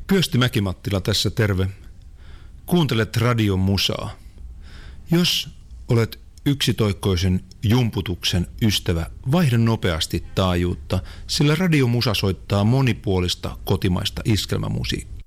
Kyösti Mäki-Mattila tässä terve. Kuuntelet radiomusaa. Jos olet yksitoikkoisen jumputuksen ystävä, vaihda nopeasti taajuutta, sillä radiomusa soittaa monipuolista kotimaista iskelmämusiikkia.